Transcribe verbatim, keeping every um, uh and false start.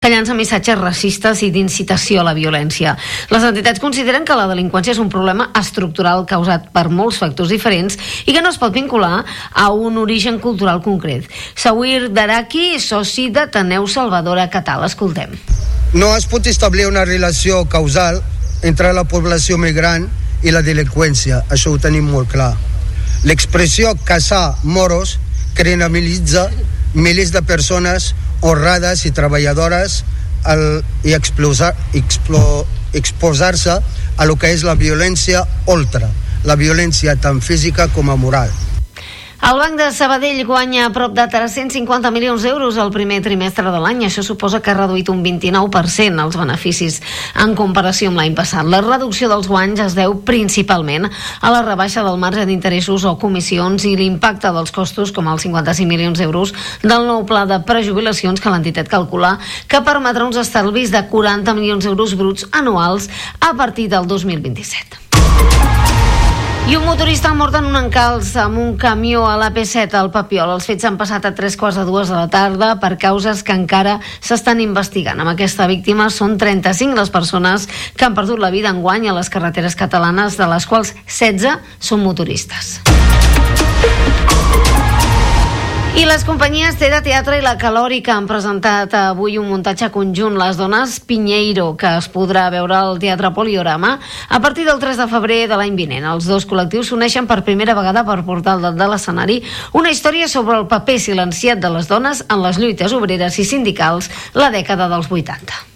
que llança missatges racistes i d'incitació a la violència. Les entitats consideren que la delinqüència és un problema estructural causat per molts factors diferents i que no es pot vincular a un origen cultural concret. Sawir Daraki, soci d'Ateneu Salvadora Catal. Escoltem. No es pot establir una relació causal entre la població migrant i la delinqüència. Això ho tenim molt clar. L'expressió caçar moros criminalitza milers de persones honrades i treballadores al, i explosar, explo, exposar-se a lo que és la violència ultra, la violència tant física com a moral. El Banc de Sabadell guanya a prop de tres-cents cinquanta milions d'euros al primer trimestre de l'any. Això suposa que ha reduït un vint-i-nou per cent els beneficis en comparació amb l'any passat. La reducció dels guanys es deu principalment a la rebaixa del marge d'interessos o comissions i l'impacte dels costos, com els cinquanta-cinc milions d'euros del nou pla de prejubilacions que l'entitat calcula que permetrà uns estalvis de quaranta milions d'euros bruts anuals a partir del dos mil vint-i-set. I un motorista ha mort en un encalç amb un camió a l'A P set al Papiol. Els fets han passat a tres quarts de dues de la tarda per causes que encara s'estan investigant. Amb aquesta víctima són trenta-cinc les persones que han perdut la vida enguany a les carreteres catalanes, de les quals setze són motoristes. I les companyies T de Teatre i La Calòrica han presentat avui un muntatge conjunt, Les dones Pinheiro, que es podrà veure al Teatre Poliorama a partir del tres de febrer de l'any vinent. Els dos col·lectius s'uneixen per primera vegada per portar al de l'escenari una història sobre el paper silenciat de les dones en les lluites obreres i sindicals la dècada dels vuitanta.